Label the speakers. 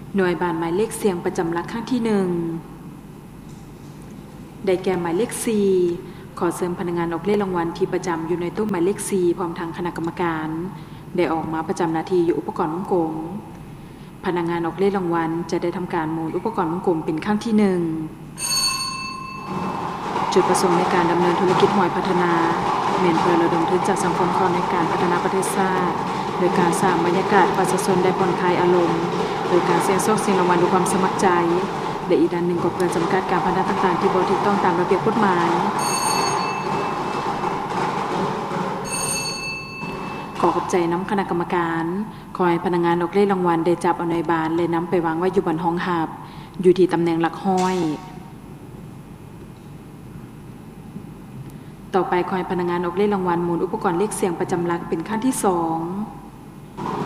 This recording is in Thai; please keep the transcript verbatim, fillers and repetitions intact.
Speaker 1: หน่วยบานหมายเลขเสียงประจำหลักครั้งที่หนึ่งได้แก่หมายเลขสี่ขอเสริมพนักงานออกเลขรางวัลที่ประจำอยู่ในตู้หมายเลขสี่พร้อมทางคณะกรรมการได้ออกมาประจำหน้าที่อยู่อุปกรณ์วงกลมพนักงานออกเลขรางวัลจะได้ทำการหมุนอุปกรณ์วงกลมเป็นครั้งที่หนึ่งจุดประสงค์ในการดำเนินธุรกิจหอยพัฒนาเมียนเพื่อระดมทุนจากสังคมคอนในการพัฒนาประเทศชาติโดยการสร้างบรรยากาศประชาชนได้ผ่อนคลายอารมณ์โดยการเสี่ยงโชคเสี่ยงรางวัลด้วยความสมัครใจและอีกด้านหนึ่งก็เพื่อจำกัดการพนันต่างๆที่บ่ถูกต้องตามระเบียบกฎหมายขอขอบใจน้ำคณะกรรมการขอให้พนักงานออกเลขรางวัลได้จับเอาในบานเลยนำไปวางไว้อยู่บนห้องหับอยู่ที่ตำแหน่งหลักห้อยต่อไปขอให้พนักงานออกเลขรางวัลหมุนอุปกรณ์เลขเสียงประจำหลักเป็นขั้นที่สอง